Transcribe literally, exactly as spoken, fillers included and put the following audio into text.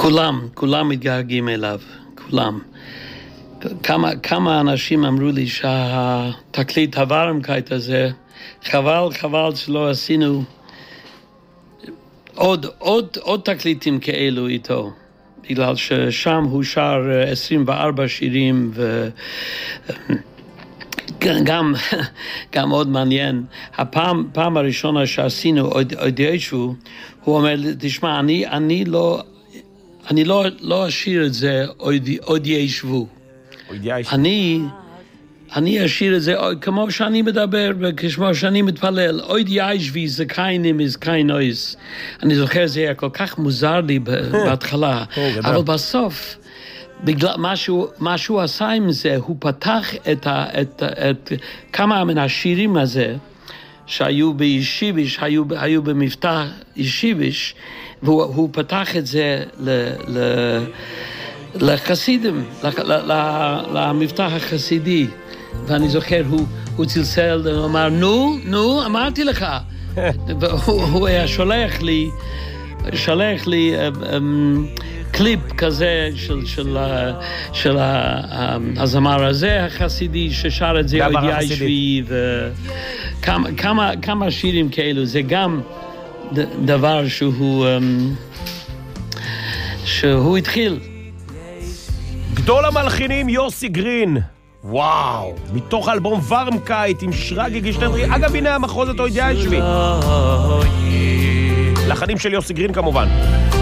כולם, כולם מתגעגעים אליו, כולם. כמה, כמה אנשים אמרו לי שהתקליט הוורמקייט הזה, חבל, חבל שלא עשינו עוד, עוד, עוד תקליטים כאלו איתו, בגלל ששם הוא שר עשרים וארבע שירים, וגם גם עוד מעניין, הפעם, פעם הראשונה שעשינו עוד, עוד ישבו, הוא אומר, תשמע, אני, אני לא, אני לא, לא אשיר את זה עוד, עוד ישבו. אני, אני אשיר את זה כמו שאני מדבר וכמו שאני מתפלל. עוד ישבי זה קיינים is קיין אויס. אני זוכר, זה היה כל כך מוזר לי בהתחלה. אבל בסוף, בגלל משהו, משהו עשה עם זה, הוא פתח את, ה, את, את כמה מן השירים הזה, שהיו בישיביש, היו, היו במבטא ישיביש, והוא פתח את זה ל... ל לחסידים, למבטח החסידי. ואני זוכר, הוא, הוא צלצל, הוא אמר, נו, נו, אמרתי לך. הוא היה שולח לי, שולח לי קליפ כזה של, של, של הזמר הזה, החסידי, ששר את זה עוד ישבי, וכמה כמה שירים כאלו. זה גם דבר שהוא, שהוא התחיל. גדול המלחינים יוסי גרין, וואו, מתוך אלבום ורמקייט עם שרגי גישטנדרי. אגב, הנה המחוזת עוד ישבי, לחנים של יוסי גרין כמובן.